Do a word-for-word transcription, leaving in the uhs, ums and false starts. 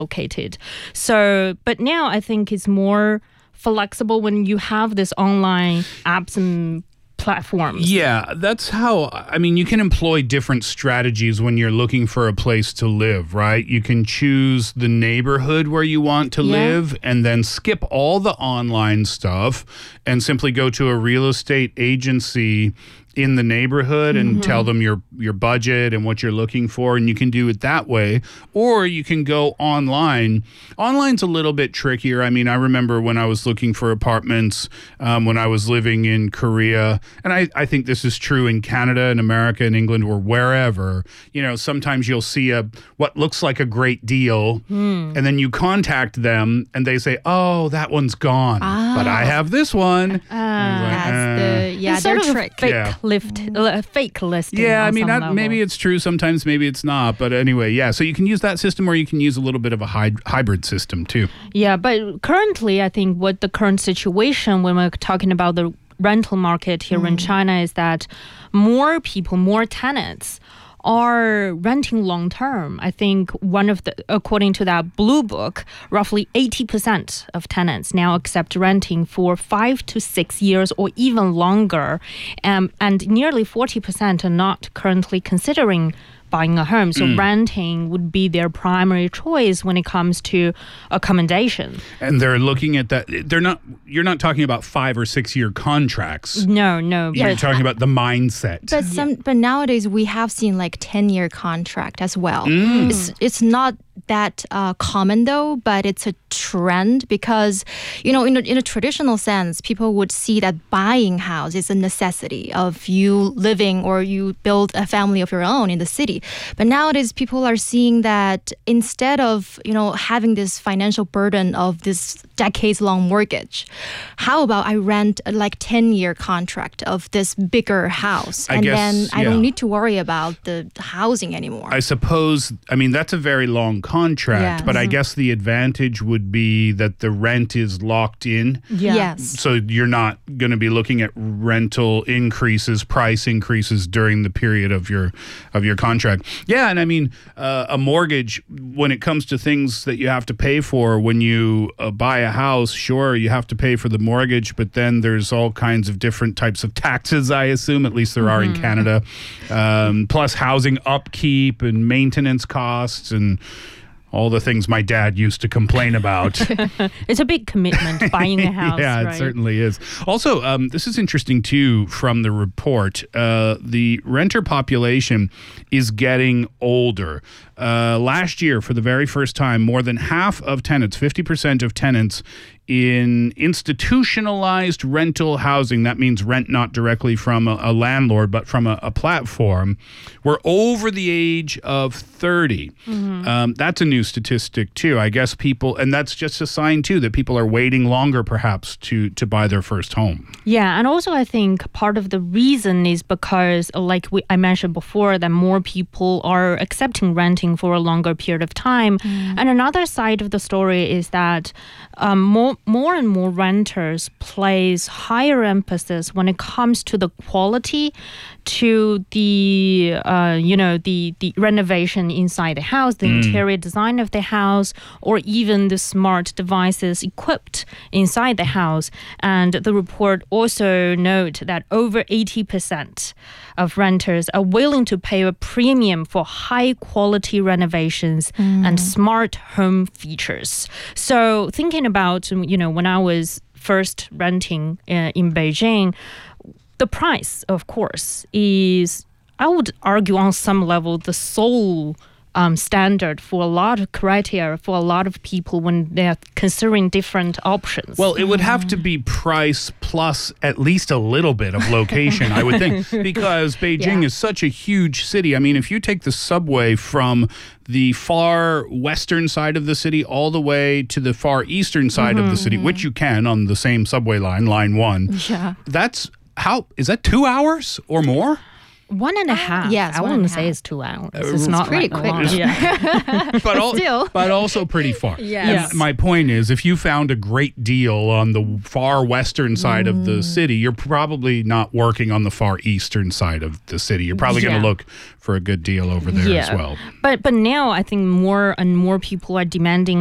located. So, but now I think it's more flexible when you have this online apps and platforms. Yeah, that's how, I mean, you can employ different strategies when you're looking for a place to live, right? You can choose the neighborhood where you want to Yeah. live and then skip all the online stuff and simply go to a real estate agency in the neighborhood and Mm-hmm. tell them your your budget and what you're looking for, and you can do it that way. Or you can go online. Online's a little bit trickier. I mean, I remember when I was looking for apartments um, when I was living in Korea, and I, I think this is true in Canada and America and England or wherever, you know, sometimes you'll see a what looks like a great deal, Hmm. and then you contact them and they say, oh, that one's gone, but I have this one. And it's like, That's uh, the yeah, It's their sort of a trick. fake Yeah. lift, uh, fake listing. Yeah, on I mean, some that, level. maybe it's true. Sometimes maybe it's not. But anyway, yeah. So you can use that system, or you can use a little bit of a hy- hybrid system too. Yeah, but currently, I think what the current situation when we're talking about the rental market here in China is that more people, more tenants are renting long term. I think one of the, according to that Blue Book, roughly eighty percent of tenants now accept renting for five to six years or even longer. Um, and nearly forty percent are not currently considering buying a home. So renting would be their primary choice when it comes to accommodation. And they're looking at that. They're not. You're not talking about five or six year contracts. No, no. You're but- talking about the mindset. But some, but nowadays we have seen like ten year contract as well. Mm. It's it's not that uh, common though, but it's a trend because you know in a, in a traditional sense, people would see that buying house is a necessity of you living or you build a family of your own in the city. But nowadays, people are seeing that instead of you know having this financial burden of this decades long mortgage, how about I rent a like ten year contract of this bigger house, I and guess, then I yeah. don't need to worry about the housing anymore. I suppose, I mean, that's a very long contract, Yes. but I guess the advantage would be that the rent is locked in. Yeah. Yes. So you're not going to be looking at rental increases, price increases during the period of your of your contract. Yeah, and I mean, uh, a mortgage, when it comes to things that you have to pay for when you uh, buy a house, sure, you have to pay for the mortgage, but then there's all kinds of different types of taxes, I assume, at least there are in Canada, um, plus housing upkeep and maintenance costs and all the things my dad used to complain about. It's a big commitment buying a house. Yeah, right? it certainly is. Also, um, this is interesting too from the report. Uh, the renter population is getting older. Uh, last year, for the very first time, more than half of tenants, fifty percent of tenants in institutionalized rental housing, that means rent not directly from a, a landlord, but from a, a platform, were over the age of thirty. Mm-hmm. Um, that's a new statistic too. I guess people, and that's just a sign too that people are waiting longer perhaps to, to buy their first home. Yeah, and also I think part of the reason is because, like we, I mentioned before, that more people are accepting renting for a longer period of time. And another side of the story is that um, more, more and more renters place higher emphasis when it comes to the quality, to the uh, you know the the renovation inside the house, the interior design of the house, or even the smart devices equipped inside the house. And the report also note that over eighty percent of renters are willing to pay a premium for high quality renovations and smart home features. So thinking about, you know, when I was first renting uh, in Beijing, the price, of course, is, I would argue on some level, the sole um, standard for a lot of criteria for a lot of people when they're considering different options. Well, it would have to be price plus at least a little bit of location, I would think, because Beijing Yeah. is such a huge city. I mean, if you take the subway from the far western side of the city all the way to the far eastern side of the city, which you can on the same subway line, line one, Yeah. that's how, is that two hours or more? One and a half. yes, I one and wouldn't a say half. it's two hours. It's not pretty like a quick. long- Yeah. but, al- Still. but also pretty far. Yes. And my point is, if you found a great deal on the far western side of Mm. the city, you're probably not working on the far eastern side of the city. You're probably going Yeah. to look for a good deal over there yeah. as well. But but now I think more and more people are demanding